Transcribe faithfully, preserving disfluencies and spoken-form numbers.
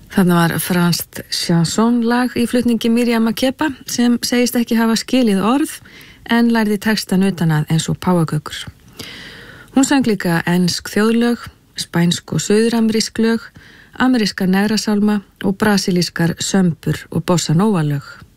Þarna var franskt chansonlag í flutningi Miriam Makeba sem segist ekki hafa skilið orð en lærði textan utan að eins og páfagaukur. Hún söng líka ensk þjóðlög, spænsk og suðuramrísk lög, amerískar negrasálma og brasilískar sömbur og bossa nova lög.